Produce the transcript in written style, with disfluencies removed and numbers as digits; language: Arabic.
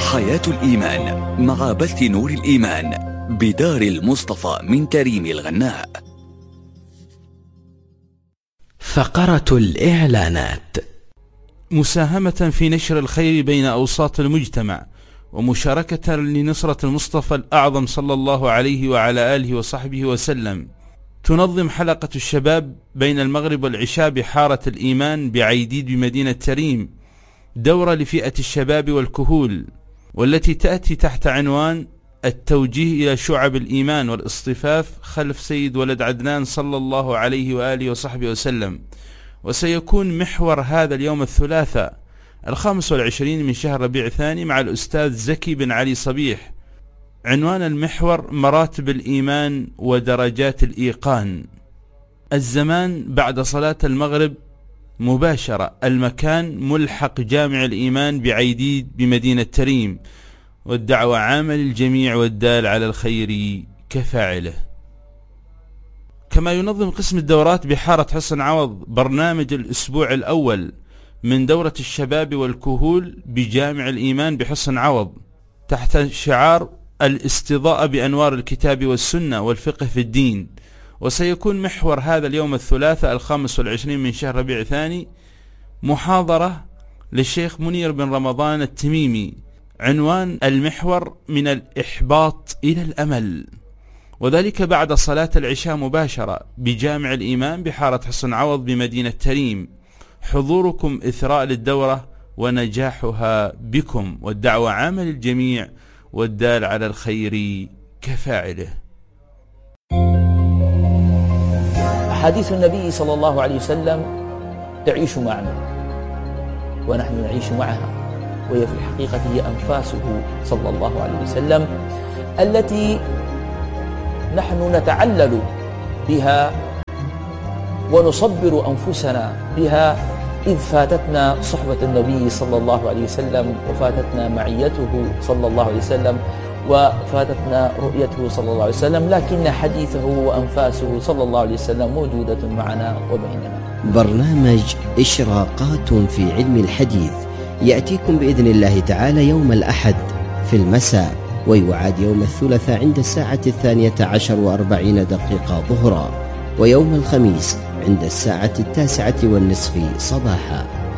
حياة الإيمان مع بث نور الإيمان بدار المصطفى من كريم الغناء. فقرة الإعلانات: مساهمة في نشر الخير بين أوساط المجتمع، ومشاركة لنصرة المصطفى الأعظم صلى الله عليه وعلى آله وصحبه وسلم. تنظم حلقة الشباب بين المغرب والعشاء بحارة الإيمان بعيديد بمدينة تريم دورة لفئة الشباب والكهول، والتي تأتي تحت عنوان التوجيه إلى شعب الإيمان والاصطفاف خلف سيد ولد عدنان صلى الله عليه وآله وصحبه وسلم. وسيكون محور هذا اليوم الثلاثاء 25 من شهر ربيع الثاني مع الأستاذ زكي بن علي صبيح. عنوان المحور: مراتب الإيمان ودرجات الإيقان. الزمان بعد صلاة المغرب مباشرة. المكان: ملحق جامع الإيمان بعيديد بمدينة تريم. والدعوة عامة للجميع والدال على الخير كفاعله. كما ينظم قسم الدورات بحارة حسن عوض برنامج الأسبوع الأول من دورة الشباب والكهول بجامع الإيمان بحسن عوض تحت شعار الاستضاءة بأنوار الكتاب والسنة والفقه في الدين. وسيكون محور هذا اليوم الثلاثاء 25 من شهر ربيع الثاني محاضرة للشيخ منير بن رمضان التميمي. عنوان المحور: من الإحباط إلى الأمل، وذلك بعد صلاة العشاء مباشرة بجامع الإيمان بحارة حسن عوض بمدينة تريم. حضوركم إثراء للدورة ونجاحها بكم، والدعوة عامة للجميع والدال على الخير كفاعله. أحاديث النبي صلى الله عليه وسلم تعيش معنا ونحن نعيش معها، وهي في الحقيقة هي أنفاسه صلى الله عليه وسلم التي نحن نتعلل بها ونصبر أنفسنا بها، إذ فاتتنا صحبة النبي صلى الله عليه وسلم، وفاتتنا معيته صلى الله عليه وسلم، وفاتتنا رؤيته صلى الله عليه وسلم، لكن حديثه وأنفاسه صلى الله عليه وسلم موجودة معنا وبيننا. برنامج إشراقات في علم الحديث يأتيكم بإذن الله تعالى يوم الأحد في المساء، ويعاد يوم الثلاثاء عند الساعة 12:40 ظهرا، ويوم الخميس عند الساعة 9:30 صباحا.